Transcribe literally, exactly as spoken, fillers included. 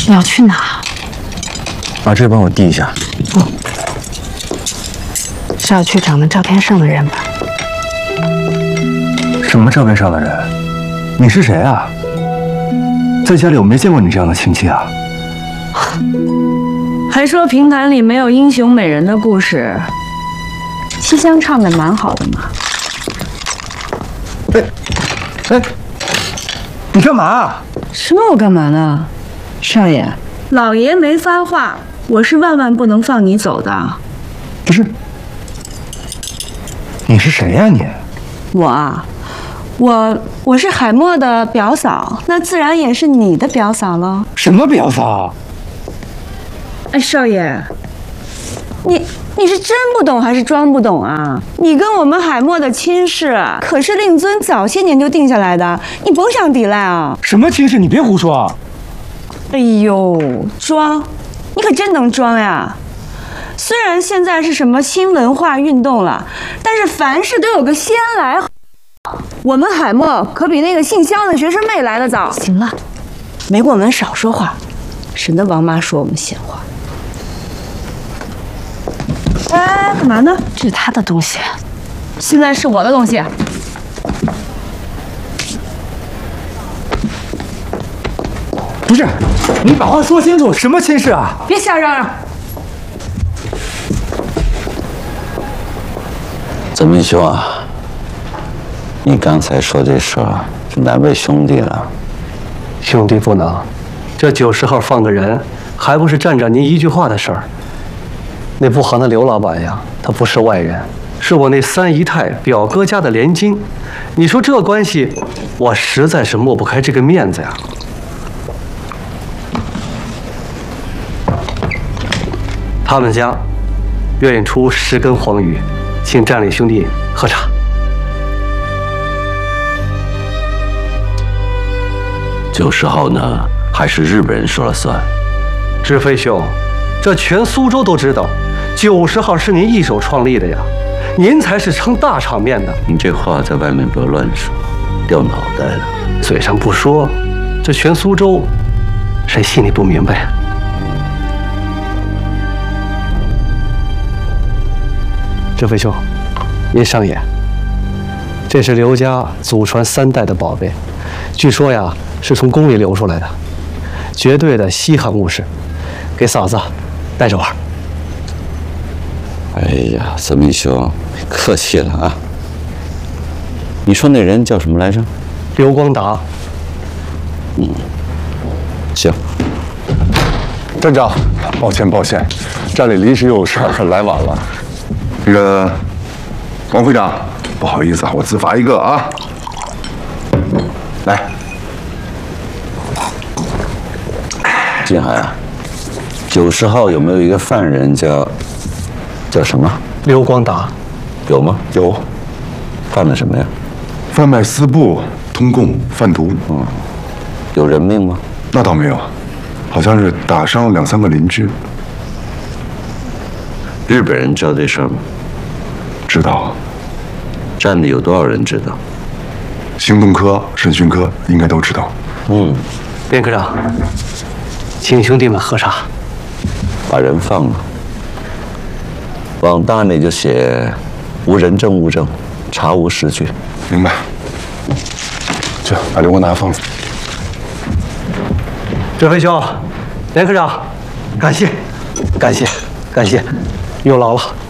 你要去哪？ 把这帮我递一下。 不，是要去找那照片上的人吧？ 什么照片上的人？你是谁啊？在家里我没见过你这样的亲戚啊！ 还说评弹里没有英雄美人的故事，西厢唱的蛮好的嘛。 哎，哎，你干嘛？ 什么？我干嘛呢？少爷，老爷没发话，我是万万不能放你走的。 不是，你是谁呀你？ 我啊，我我是海默的表嫂，那自然也是你的表嫂了。 什么表嫂？ 哎，少爷，你你是真不懂还是装不懂啊？你跟我们海默的亲事可是令尊早些年就定下来的，你甭想抵赖啊！ 什么亲事？你别胡说啊！ 哎呦，装，你可真能装呀！虽然现在是什么新文化运动了，但是凡事都有个先来。我们海默可比那个姓肖的学生妹来得早。 行了， 没过门少说话，省得王妈说我们闲话。哎，干嘛呢？ 这是他的东西， 现在是我的东西。 不是，你把话说清楚，什么亲事啊？ 别瞎嚷嚷。 泽明兄啊，你刚才说这事儿是难为兄弟了。 兄弟不能，这九十号放个人，还不是占着您一句话的事儿。那布行的刘老板呀，他不是外人，是我那三姨太表哥家的连襟。你说这关系，我实在是抹不开这个面子呀。他们家愿意出十根黄鱼，请站里兄弟喝茶。 九十号呢，还是日本人说了算？ 志飞兄，这全苏州都知道，九十号是您一手创立的呀，您才是撑大场面的。 你这话在外面不要乱说，掉脑袋了。 嘴上不说，这全苏州，谁心里不明白？志飞兄，您上眼。这是刘家祖传三代的宝贝，据说呀是从宫里流出来的，绝对的稀罕物事，给嫂子带着玩。 哎呀，泽明兄，客气了啊。你说那人叫什么来着？ 刘光达。 嗯，行。 站长，抱歉抱歉，站里临时有事儿来晚了。那个王会长，不好意思啊，我自罚一个啊。来， 金海啊，九十号有没有一个犯人叫叫什么？ 刘光达， 有吗？ 有。 犯了什么呀？ 贩卖私布、通共、贩毒。 嗯，有人命吗？ 那倒没有，好像是打伤两三个邻居。 日本人知道这事儿吗？ 知道。 站里有多少人知道？ 行动科、审讯科应该都知道。 嗯， 卞科长，请兄弟们喝茶。 把人放了。往档案里就写无人证物证，查无实据。 明白。去把刘光达放了。 志飞兄，卞科长，感谢，感谢，感谢，有劳了。